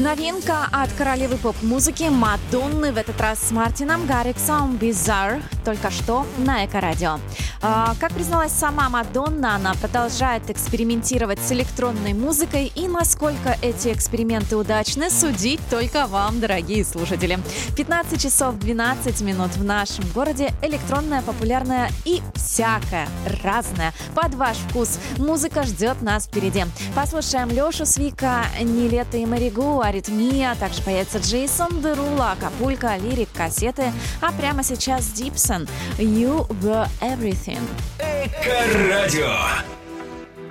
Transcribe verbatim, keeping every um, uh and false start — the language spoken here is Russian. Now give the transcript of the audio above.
Новинка от королевы поп-музыки Мадонны, в этот раз с Мартином Гарриксом, Bizarre, только что на Эко-радио. А, как призналась сама Мадонна, она продолжает экспериментировать с электронной музыкой, и насколько эти эксперименты удачны, судить только вам, дорогие слушатели. пятнадцать часов двенадцать минут в нашем городе. Электронная, популярная и всякая, разная. Под ваш вкус. Музыка ждет нас впереди. Послушаем Лешу Свика, Нилетто и Маригу, Аритмия, также появится Джейсон Дерула, Акапулько, Лирик, Кассеты, а прямо сейчас Дипсон, You Were Everything. Эко-радио.